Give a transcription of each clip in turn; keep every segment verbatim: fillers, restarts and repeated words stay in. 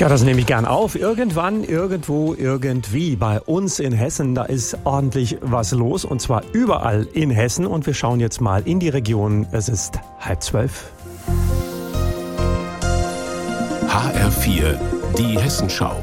Ja, das nehme ich gern auf. Irgendwann, irgendwo, irgendwie. Bei uns in Hessen, da ist ordentlich was los. Und zwar überall in Hessen. Und wir schauen jetzt mal in die Region. Es ist halb zwölf. H R vier, die Hessenschau.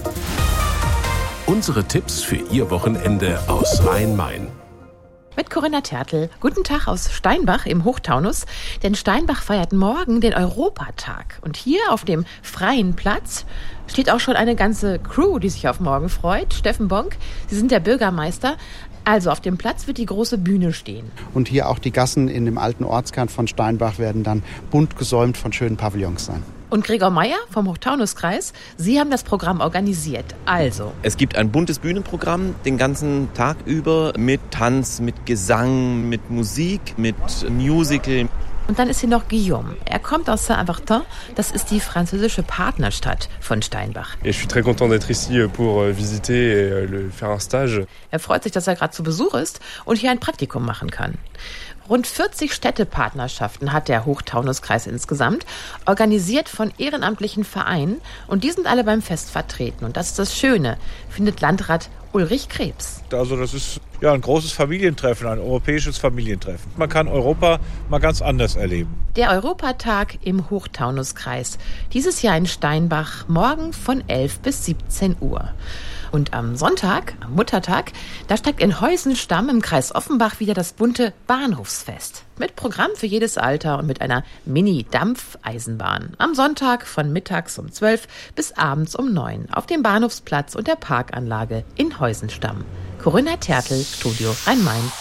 Unsere Tipps für Ihr Wochenende aus Rhein-Main. Mit Corinna Tertl. Guten Tag aus Steinbach im Hochtaunus. Denn Steinbach feiert morgen den Europatag. Und hier auf dem freien Platz steht auch schon eine ganze Crew, die sich auf morgen freut. Steffen Bonk, Sie sind der Bürgermeister. Also auf dem Platz wird die große Bühne stehen. Und hier auch die Gassen in dem alten Ortskern von Steinbach werden dann bunt gesäumt von schönen Pavillons sein. Und Gregor Meyer vom Hochtaunuskreis, Sie haben das Programm organisiert. Also. Es gibt ein buntes Bühnenprogramm den ganzen Tag über mit Tanz, mit Gesang, mit Musik, mit Musical. Und dann ist hier noch Guillaume. Er kommt aus Saint-Avertin. Das ist die französische Partnerstadt von Steinbach. Et je suis très content d'être ici pour visiter et le faire un stage. Er freut sich, dass er gerade zu Besuch ist und hier ein Praktikum machen kann. Rund vierzig Städtepartnerschaften hat der Hochtaunuskreis insgesamt, organisiert von ehrenamtlichen Vereinen. Und die sind alle beim Fest vertreten. Und das ist das Schöne, findet Landrat Ulrich Krebs. Also das ist ja ein großes Familientreffen, ein europäisches Familientreffen. Man kann Europa mal ganz anders erleben. Der Europatag im Hochtaunuskreis. Dieses Jahr in Steinbach, morgen von elf bis siebzehn Uhr. Und am Sonntag, am Muttertag, da steigt in Heusenstamm im Kreis Offenbach wieder das bunte Bahnhofsfest. Mit Programm für jedes Alter und mit einer Mini-Dampfeisenbahn. Am Sonntag von mittags um zwölf bis abends um neun auf dem Bahnhofsplatz und der Parkanlage in Heusenstamm. Corinna Tertl, Studio Rhein-Main.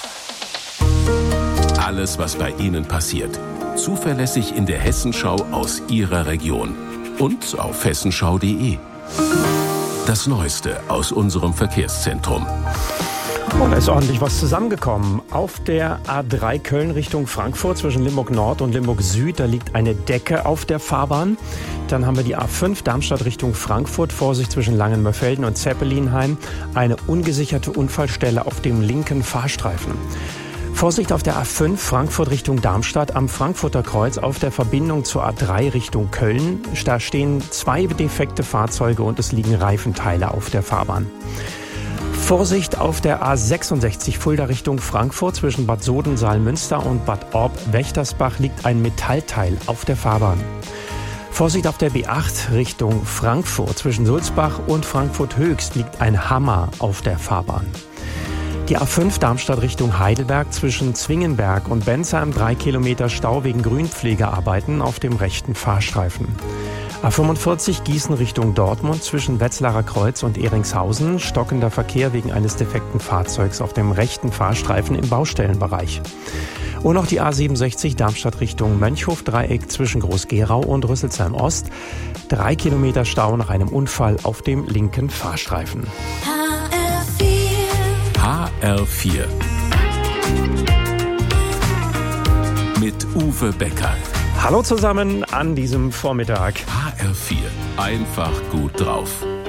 Alles, was bei Ihnen passiert. Zuverlässig in der Hessenschau aus Ihrer Region. Und auf hessenschau punkt de. Das Neueste aus unserem Verkehrszentrum. Oh, da ist ordentlich was zusammengekommen. Auf der A drei Köln Richtung Frankfurt zwischen Limburg Nord und Limburg Süd, da liegt eine Decke auf der Fahrbahn. Dann haben wir die A fünf Darmstadt Richtung Frankfurt, Vorsicht zwischen Langenmörfelden und Zeppelinheim. Eine ungesicherte Unfallstelle auf dem linken Fahrstreifen. Vorsicht auf der A fünf Frankfurt Richtung Darmstadt am Frankfurter Kreuz auf der Verbindung zur A drei Richtung Köln. Da stehen zwei defekte Fahrzeuge und es liegen Reifenteile auf der Fahrbahn. Vorsicht auf der A sechsundsechzig Fulda Richtung Frankfurt zwischen Bad Soden-Saalmünster und Bad Orb-Wächtersbach liegt ein Metallteil auf der Fahrbahn. Vorsicht auf der B acht Richtung Frankfurt zwischen Sulzbach und Frankfurt Höchst liegt ein Hammer auf der Fahrbahn. Die A fünf Darmstadt Richtung Heidelberg zwischen Zwingenberg und Bensheim drei Kilometer Stau wegen Grünpflegearbeiten auf dem rechten Fahrstreifen. A fünfundvierzig Gießen Richtung Dortmund zwischen Wetzlarer Kreuz und Eringshausen stockender Verkehr wegen eines defekten Fahrzeugs auf dem rechten Fahrstreifen im Baustellenbereich. Und noch die A siebenundsechzig Darmstadt Richtung Mönchhof-Dreieck zwischen Groß-Gerau und Rüsselsheim Ost. Drei Kilometer Stau nach einem Unfall auf dem linken Fahrstreifen. H R vier mit Uwe Becker. Hallo zusammen an diesem Vormittag. H R vier, einfach gut drauf.